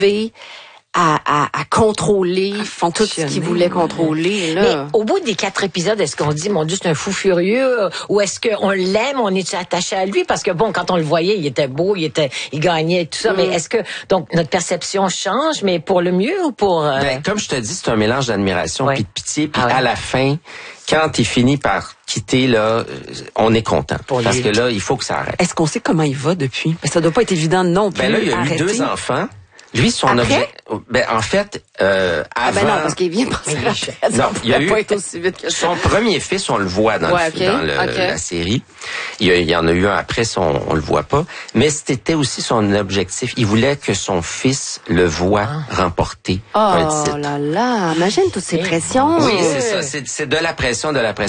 à contrôler tout ce qu'il voulait contrôler. Là. Mais au bout des 4 épisodes, est-ce qu'on dit, mon Dieu, c'est un fou furieux, ou est-ce qu'on l'aime, on est attaché à lui? Parce que bon, quand on le voyait, il était beau, il gagnait et tout ça, mais est-ce que, donc, notre perception change, mais pour le mieux ou pour... comme je te dis, c'est un mélange d'admiration puis de pitié, puis à la fin, quand il finit par quitter, là, on est content. Parce que là, il faut que ça arrête. Est-ce qu'on sait comment il va depuis? Parce que ça doit pas être évident non plus. Là, il a eu 2 enfants. Lui, son objet, en fait, avant... non, parce qu'il vient passer non, il y a eu pas être aussi vite que ça. Son premier fils, on le voit dans la série. Il y en a eu un après, on le voit pas. Mais c'était aussi son objectif. Il voulait que son fils le voie remporter un titre. Oh là là, imagine toutes ces pressions. Oui, c'est ça. C'est de la pression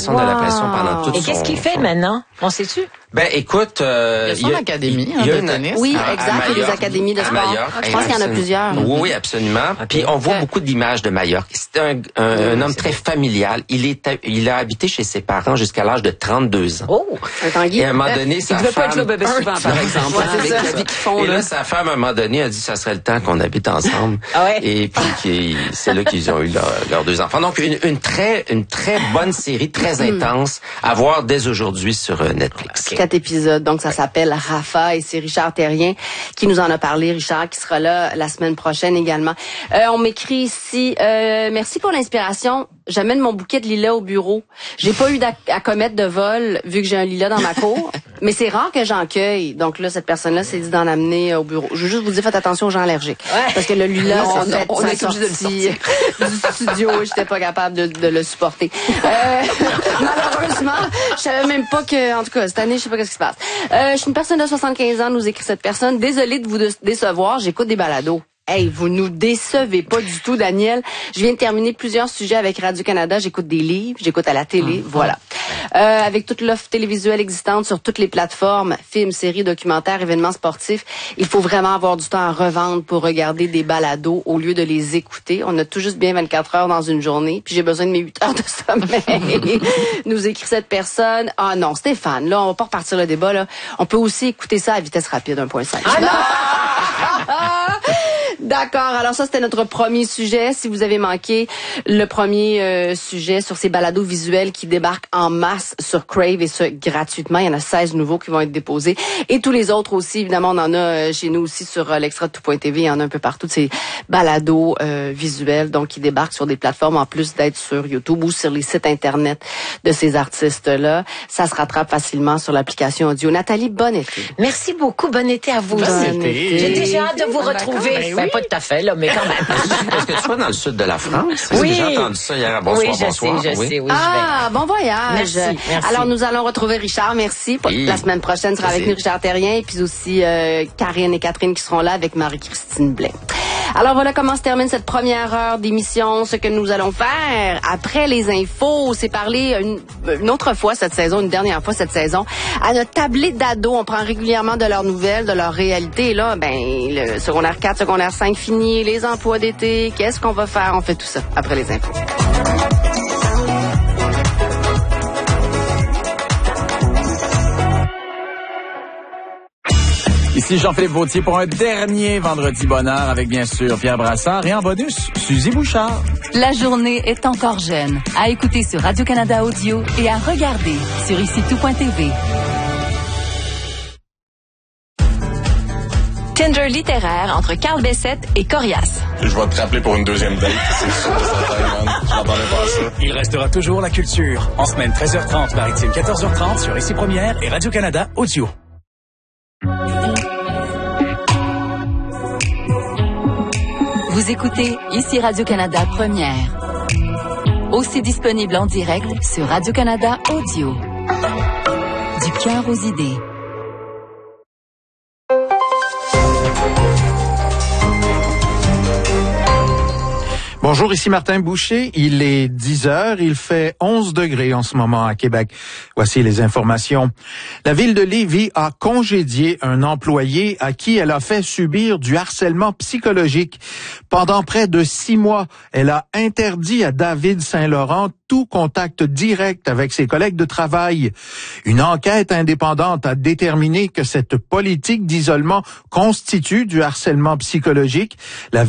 pendant toute Et qu'est-ce qu'il fait maintenant? On sait-tu? Écoute, il y a son académie de tennis. Oui, exact. Il y a des académies de sport. Je pense qu'il y en a plusieurs. Oui, absolument. Puis on voit beaucoup d'images de Majorque. C'est un homme très familial. Il a habité chez ses parents jusqu'à l'âge de 32 ans. Oh, un Tanguy. Et à un moment donné, sa femme... Il ne pas être là bébé souvent, par exemple. Avec la vie qu'ils font. Et là, sa femme, à un moment donné, a dit ça serait le temps qu'on habite ensemble. Et puis, c'est là qu'ils ont eu leurs 2 enfants. Donc, une très bonne série, très intense, à voir dès aujourd'hui sur Netflix. 4 épisodes, donc ça s'appelle Rafa et c'est Richard Terrien qui nous en a parlé. Richard qui sera là la semaine prochaine également. On m'écrit ici, merci pour l'inspiration. J'amène mon bouquet de lilas au bureau. J'ai pas eu à commettre de vol vu que j'ai un lilas dans ma cour, mais c'est rare que j'en cueille. Donc là, cette personne-là s'est dit d'en amener au bureau. Je veux juste vous dire, faites attention aux gens allergiques. Parce que le lilas, on est obligé de le sortir du studio. J'étais pas capable de le supporter. Malheureusement, je savais même pas que, en tout cas, cette année, je sais pas ce qui se passe. Je suis une personne de 75 ans, nous écrit cette personne. Désolée de vous décevoir, j'écoute des balados. Hey, vous nous décevez pas du tout, Daniel. Je viens de terminer plusieurs sujets avec Radio-Canada. J'écoute des livres, j'écoute à la télé, voilà. Avec toute l'offre télévisuelle existante sur toutes les plateformes, films, séries, documentaires, événements sportifs, il faut vraiment avoir du temps à revendre pour regarder des balados au lieu de les écouter. On a tout juste bien 24 heures dans une journée, puis j'ai besoin de mes 8 heures de sommeil. Nous écrit cette personne. Ah non, Stéphane, là, on va pas repartir le débat, là. On peut aussi écouter ça à vitesse rapide, 1.5. Ah non! D'accord. Alors ça, c'était notre premier sujet. Si vous avez manqué le premier sujet sur ces balados visuels qui débarquent en masse sur Crave et ce, gratuitement. Il y en a 16 nouveaux qui vont être déposés. Et tous les autres aussi, évidemment, on en a chez nous aussi sur l'extra de tout.tv. Il y en a un peu partout de ces balados visuels donc qui débarquent sur des plateformes en plus d'être sur YouTube ou sur les sites Internet de ces artistes-là. Ça se rattrape facilement sur l'application audio. Nathalie, bon été. Merci beaucoup. Bon été à vous aussi. J'ai déjà hâte de vous retrouver. Pas tout à fait, là, mais quand même. Est-ce que tu vas dans le sud de la France? Oui. J'ai entendu ça hier. Bonsoir, oui, bonsoir. Je sais, bon voyage. Merci. Alors, nous allons retrouver Richard. Merci. La semaine prochaine sera avec nous Richard Terrien et puis aussi Karine et Catherine qui seront là avec Marie-Christine Blais. Alors voilà comment se termine cette première heure d'émission. Ce que nous allons faire après les infos, c'est parler une autre fois cette saison, une dernière fois cette saison, à notre tablée d'ados. On prend régulièrement de leurs nouvelles, de leur réalité. Et là, le secondaire 4, secondaire 5 fini, les emplois d'été, qu'est-ce qu'on va faire? On fait tout ça après les infos. Ici Jean-Philippe Vautier pour un dernier vendredi bonheur avec bien sûr Pierre Brassard et en bonus, Suzy Bouchard. La journée est encore jeune. À écouter sur Radio-Canada Audio et à regarder sur ici-tout.tv. Tinder littéraire entre Carl Bessette et Corias. Je vais te rappeler pour une deuxième date. C'est sûr, je m'attendais pas à ça. Il restera toujours la culture. En semaine 13h30, maritime 14h30 sur Ici Première et Radio-Canada Audio. Vous écoutez Ici Radio-Canada Première. Aussi disponible en direct sur Radio-Canada Audio. Du cœur aux idées. Bonjour, ici Martin Boucher. Il est 10h. Il fait 11 degrés en ce moment à Québec. Voici les informations. La ville de Lévis a congédié un employé à qui elle a fait subir du harcèlement psychologique. Pendant près de 6 mois, elle a interdit à David Saint-Laurent tout contact direct avec ses collègues de travail. Une enquête indépendante a déterminé que cette politique d'isolement constitue du harcèlement psychologique. La